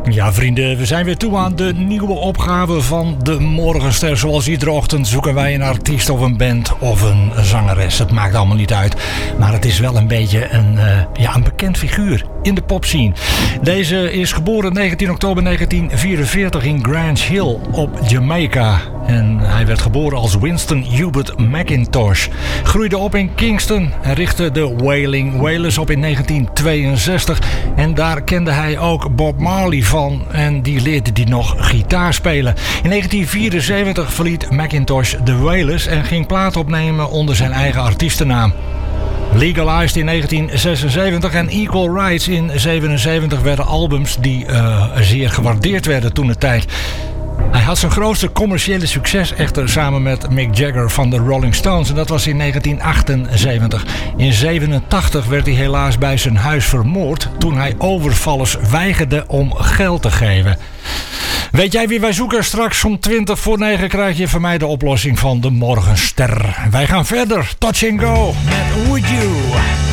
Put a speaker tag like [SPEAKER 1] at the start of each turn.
[SPEAKER 1] Ja, vrienden, we zijn weer toe aan de nieuwe opgave van de Morgenster. Zoals iedere ochtend zoeken wij een artiest of een band of een zangeres. Het maakt allemaal niet uit, maar het is wel een beetje een bekend figuur in de popscene. Deze is geboren 19 oktober 1944 in Grange Hill op Jamaica. En hij werd geboren als Winston Hubert McIntosh. Groeide op in Kingston en richtte de Wailing Wailers op in 1962. En daar kende hij ook Bob Marley van. En die leerde hij nog gitaar spelen. In 1974 verliet McIntosh de Wailers en ging plaat opnemen onder zijn eigen artiestennaam. Legalized in 1976 en Equal Rights in 1977 werden albums die zeer gewaardeerd werden toentertijd. Hij had zijn grootste commerciële succes echter samen met Mick Jagger van de Rolling Stones. En dat was in 1978. In 1987 werd hij helaas bij zijn huis vermoord toen hij overvallers weigerde om geld te geven. Weet jij wie wij zoeken? Straks om 9:20 krijg je van mij de oplossing van de Morgenster. Wij gaan verder. Touch and Go met Would You.